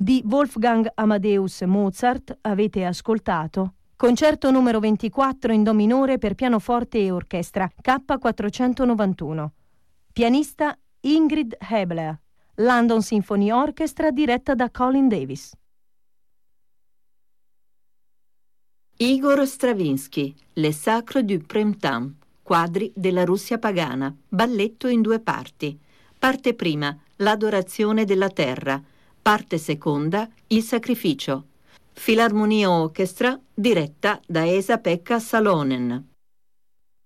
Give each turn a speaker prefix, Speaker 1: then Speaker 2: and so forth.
Speaker 1: di Wolfgang Amadeus Mozart avete ascoltato Concerto numero 24 in Do minore per pianoforte e orchestra K491. Pianista Ingrid Hebler. London Symphony Orchestra diretta da Colin Davis.
Speaker 2: Igor Stravinsky, Le Sacre du Printemps, quadri della Russia pagana, balletto in 2 parti. Parte prima, L'adorazione della terra. Parte seconda, Il sacrificio. Filarmonia Orchestra, diretta da Esa-Pekka Salonen.